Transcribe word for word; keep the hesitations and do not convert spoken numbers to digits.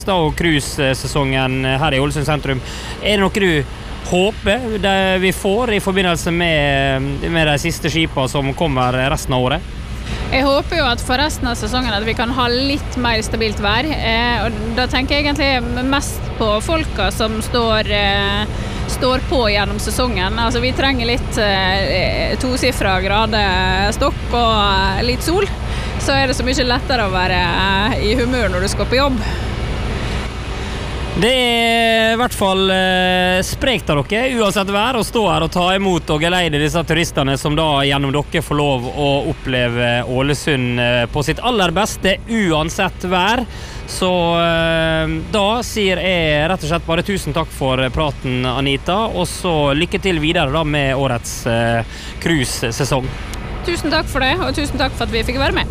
og cruise-sesongen her i Ålesund sentrum. Er det noe du håper det vi får i forbindelse med, med de siste skipene som kommer resten av året? Jeg håper jo at for resten av sesongen at vi kan ha litt mer stabilt vær. Eh, og da tenker jeg egentlig mest på folka som står, eh, står på gjennom sesongen. Altså vi trenger litt eh, tosifra grader stokk og litt sol. Så er det så mye lettere å være eh, i humør når du skal på jobb. Det er i hvert fall eh, sprekt av dere, uansett vær, å stå her og ta imot og geleide disse turistene som da gjennom dere får lov å oppleve Ålesund eh, på sitt aller beste, uansett vær. Så eh, da sier jeg rett og slett bare tusen takk for praten, Anita, og så lykke til videre da med årets eh, cruise-sesong. Tusen takk for det, og tusen takk for at vi fikk være med.